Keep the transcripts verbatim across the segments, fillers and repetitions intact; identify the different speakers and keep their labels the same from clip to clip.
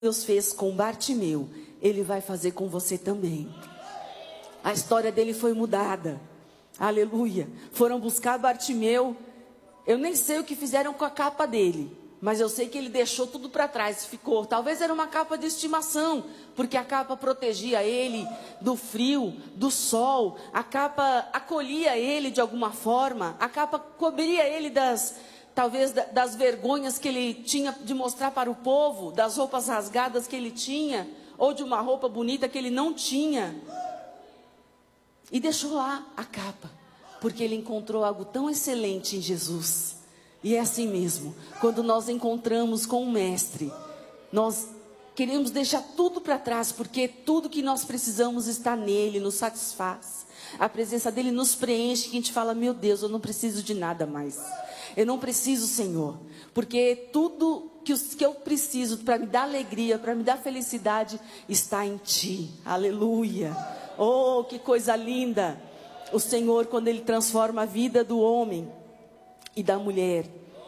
Speaker 1: Deus fez com Bartimeu, Ele vai fazer com você também. A história dele foi mudada. Aleluia. Foram buscar Bartimeu. Eu nem sei o que fizeram com a capa dele, mas eu sei que ele deixou tudo para trás. Ficou, talvez era uma capa de estimação, porque a capa protegia ele do frio, do sol. A capa acolhia ele de alguma forma. A capa cobria ele das... talvez das vergonhas que ele tinha de mostrar para o povo, das roupas rasgadas que ele tinha, ou de uma roupa bonita que ele não tinha. E deixou lá a capa, porque ele encontrou algo tão excelente em Jesus. E é assim mesmo, quando nós encontramos com o Mestre, nós queremos deixar tudo para trás, porque tudo que nós precisamos está nele, nos satisfaz. A presença dele nos preenche, que a gente fala, meu Deus, eu não preciso de nada mais. Eu não preciso, Senhor, porque tudo que eu preciso para me dar alegria, para me dar felicidade, está em Ti. Aleluia. Oh, que coisa linda. O Senhor, quando Ele transforma a vida do homem e da mulher,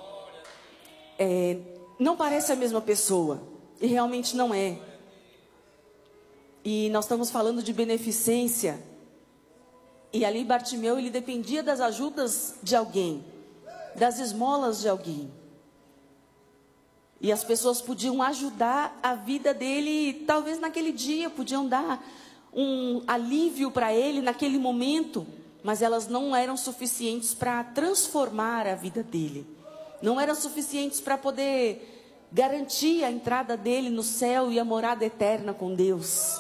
Speaker 1: é, não parece a mesma pessoa, e realmente não é. E nós estamos falando de beneficência, e ali Bartimeu, ele dependia das ajudas de alguém, das esmolas de alguém. E as pessoas podiam ajudar a vida dele, talvez naquele dia, podiam dar um alívio para ele naquele momento, mas elas não eram suficientes para transformar a vida dele. Não eram suficientes para poder garantir a entrada dele no céu e a morada eterna com Deus.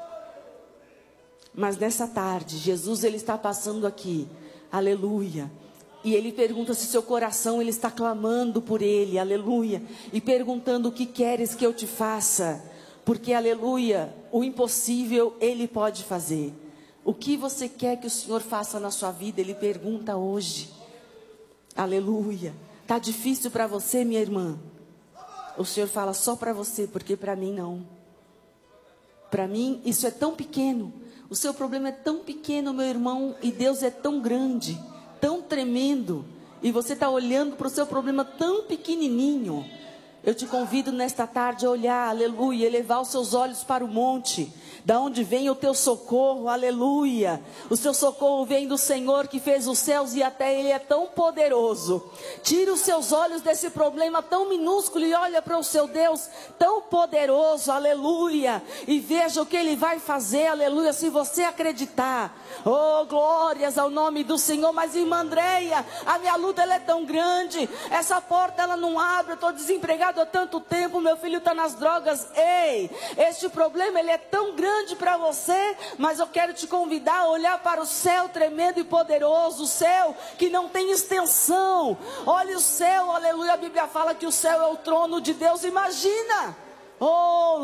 Speaker 1: Mas nessa tarde, Jesus, ele está passando aqui, aleluia. E ele pergunta se seu coração, ele está clamando por ele, aleluia. E perguntando o que queres que eu te faça. Porque, aleluia, o impossível ele pode fazer. O que você quer que o Senhor faça na sua vida? Ele pergunta hoje. Aleluia. Está difícil para você, minha irmã? O Senhor fala só para você, porque para mim não. Para mim isso é tão pequeno. O seu problema é tão pequeno, meu irmão, e Deus é tão grande, tão tremendo, e você está olhando para o seu problema tão pequenininho. Eu te convido nesta tarde a olhar, aleluia, elevar os seus olhos para o monte, da onde vem o teu socorro, aleluia. O seu socorro vem do Senhor que fez os céus e a terra, Ele é tão poderoso. Tira os seus olhos desse problema tão minúsculo e olha para o seu Deus tão poderoso, aleluia. E veja o que Ele vai fazer, aleluia, se você acreditar. Oh, glórias ao nome do Senhor. Mas irmã Andréia, a minha luta ela é tão grande, essa porta ela não abre, eu estou desempregado há tanto tempo, meu filho está nas drogas. Ei, este problema ele é tão grande para você, mas eu quero te convidar a olhar para o céu tremendo e poderoso, o céu que não tem extensão. Olha o céu, aleluia, a Bíblia fala que o céu é o trono de Deus, imagina. Oh,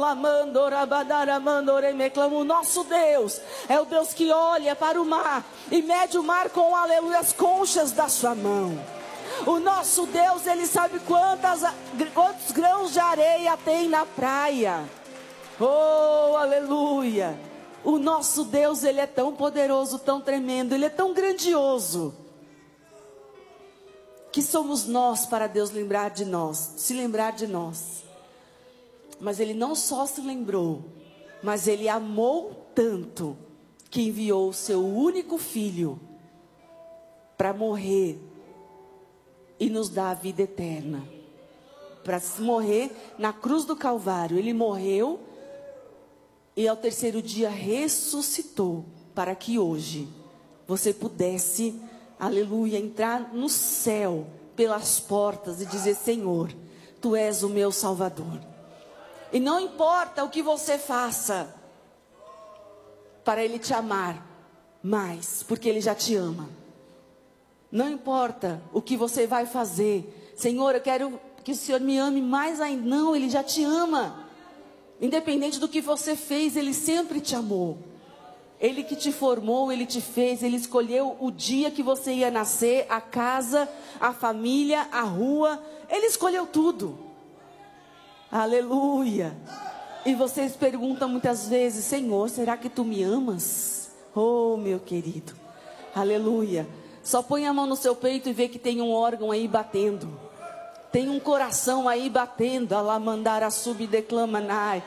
Speaker 1: o nosso Deus é o Deus que olha para o mar e mede o mar com, aleluia, as conchas da sua mão. O nosso Deus, Ele sabe quantas, quantos grãos de areia tem na praia. Oh, aleluia. O nosso Deus, Ele é tão poderoso, tão tremendo, Ele é tão grandioso, que somos nós para Deus lembrar de nós, se lembrar de nós. Mas Ele não só se lembrou, mas Ele amou tanto, que enviou o seu único filho para morrer e nos dar a vida eterna. Para morrer na cruz do Calvário. Ele morreu e ao terceiro dia ressuscitou, para que hoje você pudesse, aleluia, entrar no céu pelas portas e dizer: Senhor, Tu és o meu Salvador. E não importa o que você faça para Ele te amar mais, porque Ele já te ama. Não importa o que você vai fazer. Senhor, eu quero que o Senhor me ame mais ainda. Não, Ele já te ama. Independente do que você fez, Ele sempre te amou. Ele que te formou, Ele te fez. Ele escolheu o dia que você ia nascer, a casa, a família, a rua. Ele escolheu tudo. Aleluia. E vocês perguntam muitas vezes: Senhor, será que Tu me amas? Oh, meu querido. Aleluia. Só põe a mão no seu peito e vê que tem um órgão aí batendo. Tem um coração aí batendo, alamandara subdeclamanai.